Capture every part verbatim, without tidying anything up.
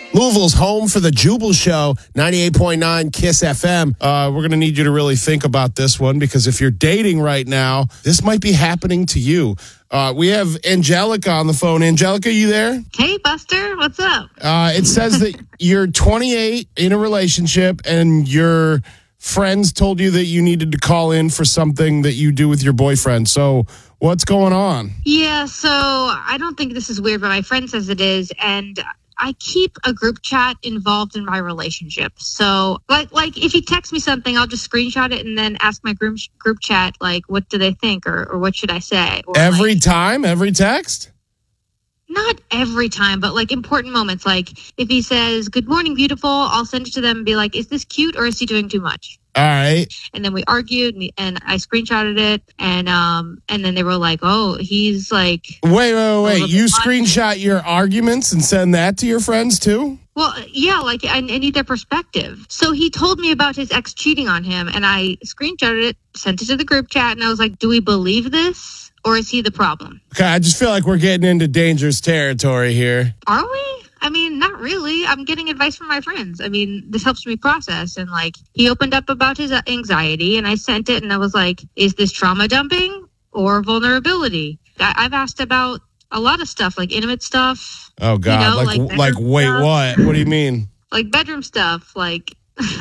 Louisville's home for the Jubal Show, ninety-eight point nine KISS F M. Uh, we're going to need you to really think about this one because if you're dating right now, this might be happening to you. Uh, we have Angelica on the phone. Angelica, you there? Hey, Buster. What's up? Uh, it says that you're twenty-eight in a relationship and your friends told you that you needed to call in for something that you do with your boyfriend. So what's going on? Yeah, so I don't think this is weird, but my friend says it is. And I keep a group chat involved in my relationship. So, like, like if he texts me something, I'll just screenshot it and then ask my group group chat, like, what do they think or, or what should I say? Or, every like, time? Every text? Not every time, but like important moments. Like if he says, good morning, beautiful, I'll send it to them and be like, is this cute or is he doing too much? All right. And then we argued and, and I screenshotted it. And um, and then they were like, oh, he's like. Wait, wait, wait. You screenshot your arguments and send that to your friends too? Well, yeah, like I, I need their perspective. So he told me about his ex cheating on him and I screenshotted it, sent it to the group chat. And I was like, do we believe this? Or is he the problem? Okay, I just feel like we're getting into dangerous territory here. Are we? I mean, not really. I'm getting advice from my friends. I mean, this helps me process. And like, he opened up about his anxiety and I sent it and I was like, is this trauma dumping or vulnerability? I- I've asked about a lot of stuff, like intimate stuff. Oh, God. You know, like, like, like, wait, stuff. what? What do you mean? Like bedroom stuff. Like,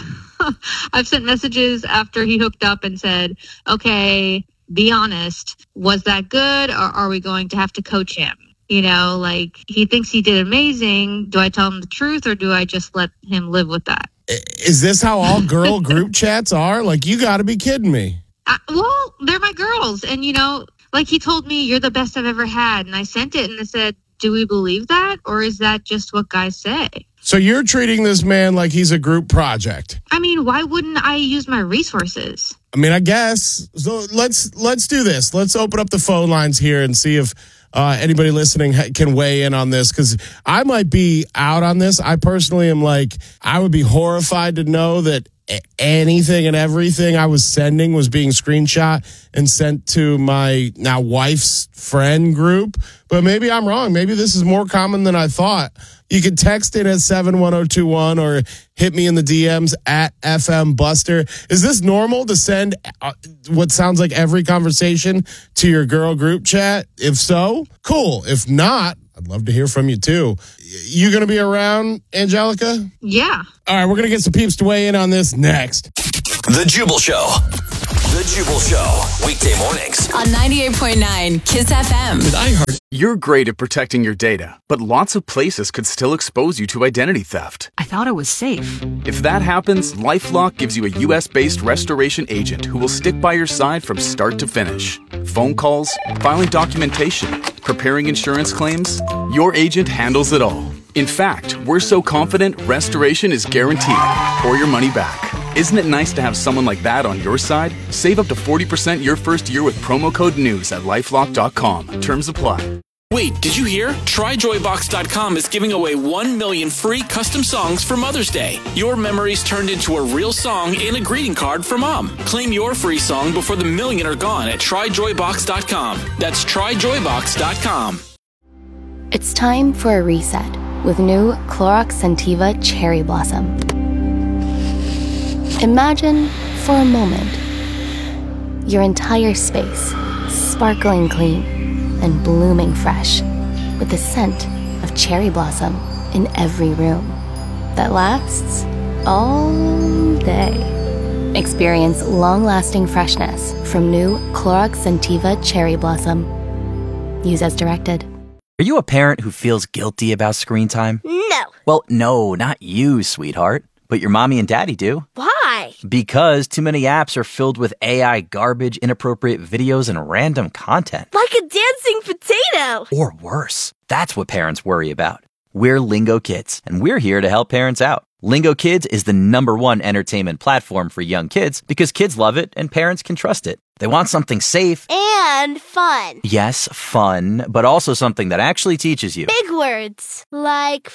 I've sent messages after he hooked up and said, okay, be honest, was that good or are we going to have to coach him? You know, like he thinks he did amazing. Do I tell him the truth or do I just let him live with that? Is this how all girl group chats are? Like, you got to be kidding me. I, well, they're my girls. And, you know, like he told me, you're the best I've ever had. And I sent it and I said, do we believe that? Or is that just what guys say? So you're treating this man like he's a group project. I mean, why wouldn't I use my resources? I mean, I guess. So let's let's do this. Let's open up the phone lines here and see if uh, anybody listening ha- can weigh in on this, because I might be out on this. I personally am like, I would be horrified to know that anything and everything I was sending was being screenshot and sent to my now wife's friend group. But maybe I'm wrong. Maybe this is more common than I thought. You can text it at seven one zero two one or hit me in the D Ms at F M Buster. Is this normal to send uh, what sounds like every conversation to your girl group chat? If so, cool. If not, I'd love to hear from you too. You going to be around, Angelica? Yeah. All right, we're going to get some peeps to weigh in on this next. The Jubal Show. The Jubal Show. Weekday mornings. On ninety-eight point nine KISS F M. With iHeart. You're great at protecting your data, but lots of places could still expose you to identity theft. I thought it was safe. If that happens, LifeLock gives you a U S-based restoration agent who will stick by your side from start to finish. Phone calls, filing documentation, preparing insurance claims, your agent handles it all. In fact, we're so confident restoration is guaranteed or your money back. Isn't it nice to have someone like that on your side? Save up to forty percent your first year with promo code NEWS at lifelock dot com. Terms apply. Wait, did you hear? Try Joy Box dot com is giving away one million free custom songs for Mother's Day. Your memories turned into a real song and a greeting card for Mom. Claim your free song before the million are gone at Try Joy Box dot com. That's Try Joy Box dot com. It's time for a reset with new Clorox Scentiva Cherry Blossom. Imagine, for a moment, your entire space sparkling clean and blooming fresh with the scent of cherry blossom in every room that lasts all day. Experience long-lasting freshness from new Clorox Scentiva Cherry Blossom. Use as directed. Are you a parent who feels guilty about screen time? No. Well, no, not you, sweetheart. But your mommy and daddy do. Why? Because too many apps are filled with A I garbage, inappropriate videos, and random content. Like a dancing potato. Or worse. That's what parents worry about. We're Lingo Kids, and we're here to help parents out. Lingo Kids is the number one entertainment platform for young kids because kids love it and parents can trust it. They want something safe. And fun. Yes, fun, but also something that actually teaches you. Big words. Like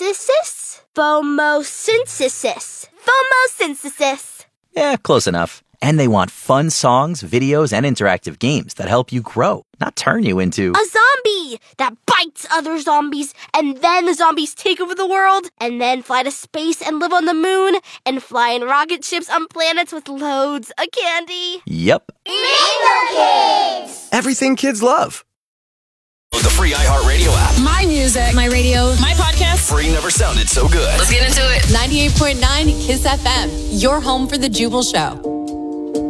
phomosynthesis? Phomosynthesis. Phomosynthesis. Yeah, close enough. And they want fun songs, videos, and interactive games that help you grow, not turn you into a zombie that bites other zombies, and then the zombies take over the world, and then fly to space and live on the moon, and fly in rocket ships on planets with loads of candy. Yep. Lingo Kids! Everything kids love. The free iHeartRadio app. My music, my radio, my podcast. Free never sounded so good. Let's get into it. ninety-eight point nine Kiss F M, your home for the Jubal Show.